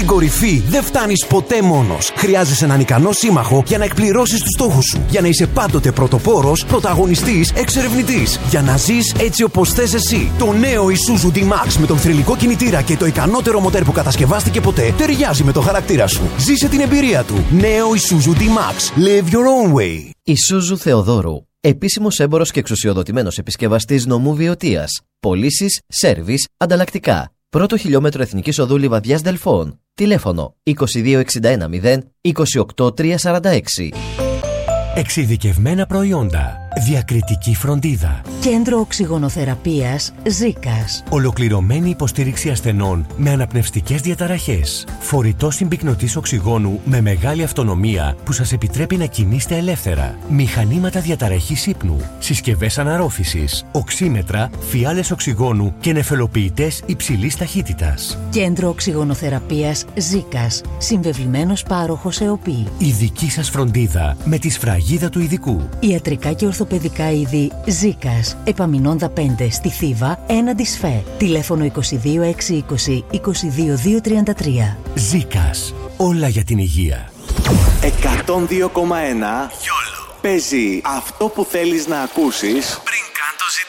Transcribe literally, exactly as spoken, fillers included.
Στην κορυφή δεν φτάνεις ποτέ μόνος. Χρειάζεσαι έναν ικανό σύμμαχο για να εκπληρώσεις τους στόχους σου. Για να είσαι πάντοτε πρωτοπόρος, πρωταγωνιστής, εξερευνητής. Για να ζεις έτσι όπως θες εσύ. Το νέο Isuzu D-Max με τον θρυλικό κινητήρα και το ικανότερο μοτέρ που κατασκευάστηκε ποτέ ταιριάζει με το χαρακτήρα σου. Ζήσε την εμπειρία του. Νέο Isuzu D-Max. Live your own way. Isuzu Θεοδόρου. Επίσημος έμπορος και εξουσιοδοτημένος επισκευαστής νομού Βιωτίας. Πωλήσεις, σέρβις, ανταλλακτικά. Πρώτο χιλιόμετρο Εθνικής Οδού Λιβαδιάς Δελφών. Τηλέφωνο είκοσι δύο εξήντα ένα μηδέν είκοσι οκτώ τριακόσια σαράντα έξι. Εξειδικευμένα προϊόντα. Διακριτική φροντίδα. Κέντρο οξυγονοθεραπείας Ζήκας. Ολοκληρωμένη υποστήριξη ασθενών με αναπνευστικές διαταραχές. Φορητό συμπυκνωτής οξυγόνου με μεγάλη αυτονομία που σας επιτρέπει να κινείστε ελεύθερα. Μηχανήματα διαταραχής ύπνου. Συσκευές αναρρόφησης. Οξύμετρα, φιάλες οξυγόνου και νεφελοποιητές υψηλής ταχύτητας. Κέντρο οξυγονοθεραπείας Ζήκας. Συμβεβλημένος πάροχος ΕΟΠΗ. Η δική σας φροντίδα με τη σφραγίδα του ειδικού. Ιατρικά και ορθοπαιδικά είδη Ζήκας. Επαμινόντα πέντε στη Θήβα, έναντι ΣΦΕ. Τηλέφωνο είκοσι δύο έξι είκοσι είκοσι δύο δύο τριάντα τρία. Ζήκας. Όλα για την υγεία. εκατόν δύο κόμμα ένα Παίζει αυτό που θέλεις να ακούσεις.